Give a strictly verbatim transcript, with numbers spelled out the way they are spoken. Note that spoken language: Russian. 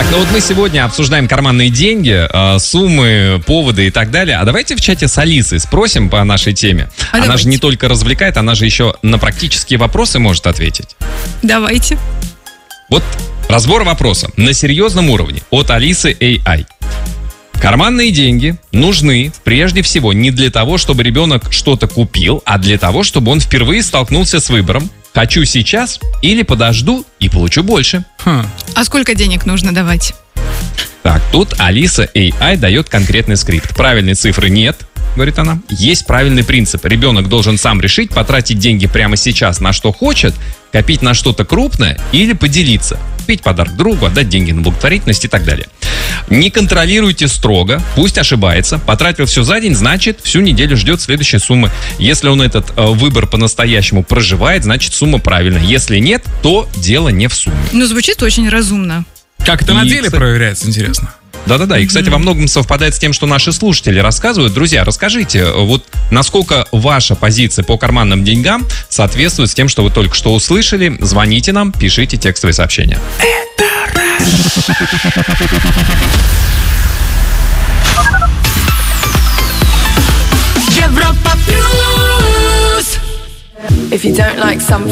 Так, ну вот мы сегодня обсуждаем карманные деньги, э, суммы, поводы и так далее. А давайте в чате с Алисой спросим по нашей теме. А она давайте. же не только развлекает, она же еще на практические вопросы может ответить. Давайте. Вот разбор вопроса на серьезном уровне от Алисы эй ай. Карманные деньги нужны прежде всего не для того, чтобы ребенок что-то купил, а для того, чтобы он впервые столкнулся с выбором: хочу сейчас или подожду и получу больше. Хм. А сколько денег нужно давать? Так, тут Алиса эй ай дает конкретный скрипт. Правильной цифры нет, говорит она. Есть правильный принцип. Ребенок должен сам решить, потратить деньги прямо сейчас на что хочет, копить на что-то крупное или поделиться. Купить подарок другу, отдать деньги на благотворительность и так далее. Не контролируйте строго, пусть ошибается. Потратил все за день, значит, всю неделю ждет следующей суммы. Если он этот э, выбор по-настоящему проживает, значит, сумма правильная. Если нет, то дело не в сумме. Ну, звучит очень разумно. Как это на И, деле кстати- проверяется, интересно? Да-да-да, и, кстати, во многом совпадает с тем, что наши слушатели рассказывают. Друзья, расскажите, вот насколько ваша позиция по карманным деньгам соответствует с тем, что вы только что услышали. Звоните нам, пишите текстовые сообщения. If you don't like something